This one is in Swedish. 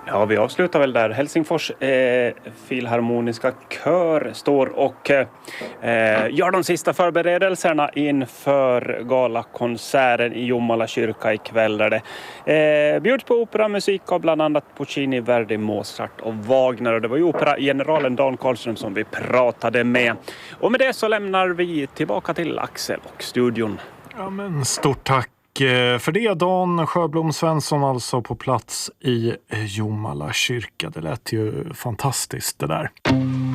Ja, vi avslutar väl där. Helsingfors filharmoniska kör står och gör de sista förberedelserna inför galakonserten i Jomala kyrka ikväll där det bjuds på operamusik av bland annat Puccini, Verdi, Mozart och Wagner. Och det var ju operageneralen Dan Karlström som vi pratade med. Och med det så lämnar vi tillbaka till Axel och studion. Ja, men stort tack för det, Dan Sjöblom Svensson, alltså på plats i Jomala kyrka. Det lät ju fantastiskt det där.